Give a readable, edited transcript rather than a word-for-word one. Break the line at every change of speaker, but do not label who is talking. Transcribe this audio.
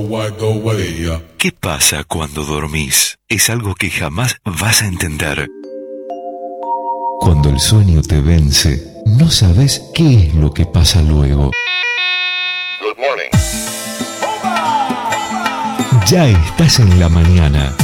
¿Qué pasa cuando dormís? Es algo que jamás vas a entender.
Cuando el sueño te vence, no sabes qué es lo que pasa luego.
Good morning.
Ya estás en la mañana.